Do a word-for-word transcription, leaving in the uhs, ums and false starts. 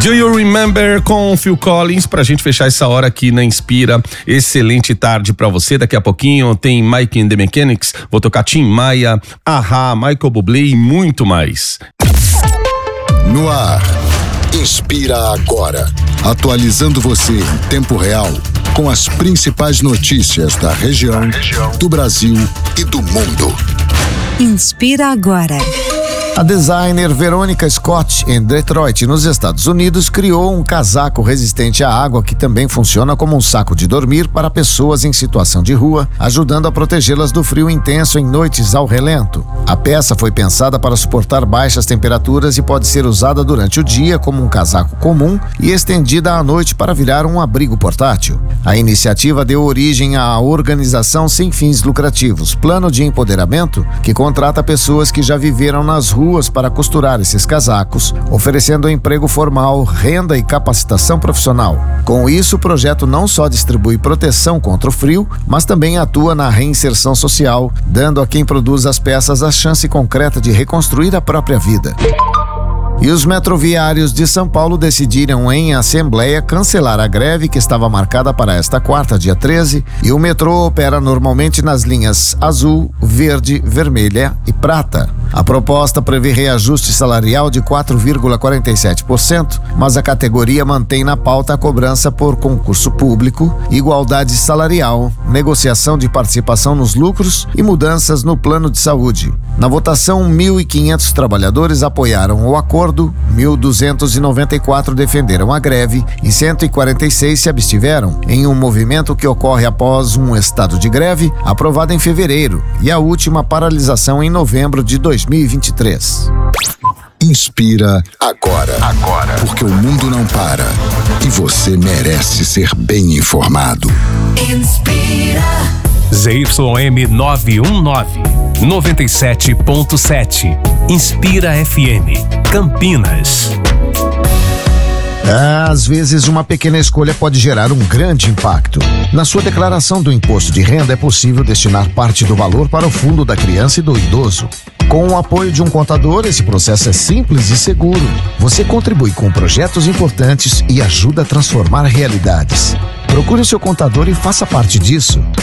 Do You Remember com Phil Collins, pra gente fechar essa hora aqui na Inspira. Excelente tarde pra você. Daqui a pouquinho tem Mike and the Mechanics, vou tocar Tim Maia, Ahá, Michael Bublé e muito mais. No ar, Inspira Agora. Atualizando você em tempo real com as principais notícias da região, do Brasil e do mundo. Inspira Agora. A designer Veronica Scott, em Detroit, nos Estados Unidos, criou um casaco resistente à água que também funciona como um saco de dormir para pessoas em situação de rua, ajudando a protegê-las do frio intenso em noites ao relento. A peça foi pensada para suportar baixas temperaturas e pode ser usada durante o dia como um casaco comum e estendida à noite para virar um abrigo portátil. A iniciativa deu origem à organização sem fins lucrativos, Plano de Empoderamento, que contrata pessoas que já viveram nas ruas ruas para costurar esses casacos, oferecendo emprego formal, renda e capacitação profissional. Com isso, o projeto não só distribui proteção contra o frio, mas também atua na reinserção social, dando a quem produz as peças a chance concreta de reconstruir a própria vida. E os metroviários de São Paulo decidiram em assembleia cancelar a greve que estava marcada para esta quarta, dia treze, e o metrô opera normalmente nas linhas azul, verde, vermelha e prata. A proposta prevê reajuste salarial de quatro vírgula quarenta e sete por cento, mas a categoria mantém na pauta a cobrança por concurso público, igualdade salarial, negociação de participação nos lucros e mudanças no plano de saúde. Na votação, mil e quinhentos trabalhadores apoiaram o acordo, mil duzentos e noventa e quatro defenderam a greve e cento e quarenta e seis se abstiveram, em um movimento que ocorre após um estado de greve aprovado em fevereiro e a última paralisação em novembro de dois mil e vinte e três. Inspira agora. Agora. Porque o mundo não para e você merece ser bem informado. Inspira. Z Y M novecentos e dezenove, noventa e sete ponto sete. Inspira F M, Campinas. Às vezes, uma pequena escolha pode gerar um grande impacto. Na sua declaração do imposto de renda, é possível destinar parte do valor para o fundo da criança e do idoso. Com o apoio de um contador, esse processo é simples e seguro. Você contribui com projetos importantes e ajuda a transformar realidades. Procure o seu contador e faça parte disso.